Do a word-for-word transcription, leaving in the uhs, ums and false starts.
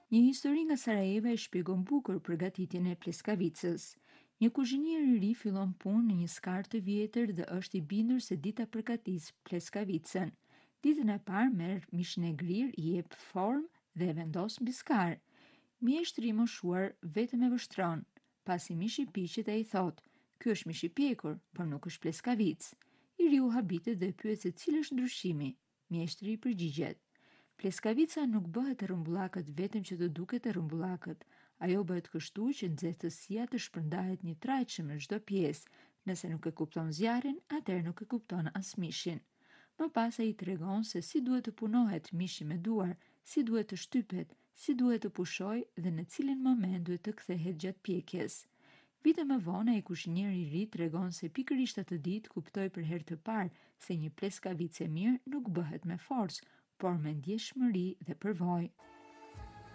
Një histori nga Sarajeva e shpjegon bukur përgatitjen e pleskavicës. Një kuzhinier i ri fillon punë në një skar të vjetër dhe është i bindur se dita përgatis pleskavicën. Ditën e parë merr mishin e grirë, i jep formë dhe e vendos mbi skar. Mjeshtri i moshuar vetëm e vështron. Pasi mishi piqet e i thot: "Ky është mish i pjekur, por nuk është pleskavicë." I riu habitet dhe pyet se cili është ndryshimi. Mjeshtri i përgjigjet: Pleskavica nuk bëhet e rrumbullakët vetëm që të duket e rrumbullakët. Ajo bëhet kështu që nxehtësia të shpërndahet një trajtshëm në çdo pjesë. Nëse nuk e kupton zjarrin, atëherë nuk e kupton as mishin. Më pas ai i tregon se si duhet të punohet mishi me duar, si duhet të shtypet, si duhet të pushojë dhe në cilin moment duhet të kthehet gjatë pjekjes. Vite më vonë ai kuzhinier i ri tregon se pikërisht atë ditë kuptoi për herë të parë se një pleskavicë e mirë nuk bëhet me forcë, por me ndjeshmëri dhe përvojë.